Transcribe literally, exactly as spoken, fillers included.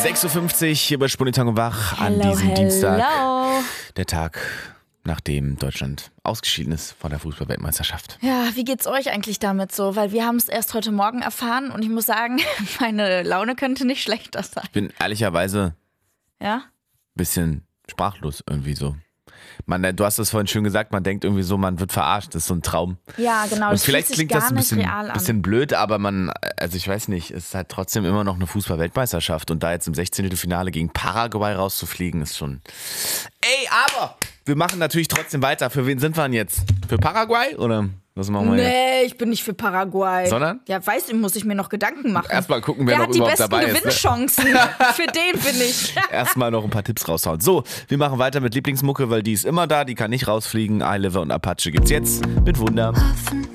sechs Uhr fünfzig hier bei Spunitango Wach an Hello, diesem hello. Dienstag. Der Tag, nachdem Deutschland ausgeschieden ist von der Fußball-Weltmeisterschaft. Ja, wie geht's euch eigentlich damit so? Weil wir haben es erst heute Morgen erfahren und ich muss sagen, meine Laune könnte nicht schlechter sein. Ich bin ehrlicherweise Ja? ein bisschen sprachlos irgendwie so. Man, du hast es vorhin schön gesagt, man denkt irgendwie so, man wird verarscht, das ist so ein Traum. Ja, genau. Und Das vielleicht fühlt sich klingt das gar ein nicht bisschen, real an. bisschen blöd, aber man, also ich weiß nicht, es ist halt trotzdem immer noch eine Fußball-Weltmeisterschaft und da jetzt im sechzehnten Finale gegen Paraguay rauszufliegen, ist schon... Ey, aber wir machen natürlich trotzdem weiter. Für wen sind wir denn jetzt? Für Paraguay oder was machen wir jetzt? Nee, ich bin nicht für Paraguay. Sondern? Ja, weiß ich, muss ich mir noch Gedanken machen. Erstmal gucken, wer Wer noch hat die überhaupt besten dabei ist. Ne? Gewinnchancen? Für den bin ich. Erstmal noch ein paar Tipps raushauen. So, wir machen weiter mit Lieblingsmucke, weil die ist immer da, die kann nicht rausfliegen. iLiver und Apache gibt's jetzt mit Wunder. Hoffen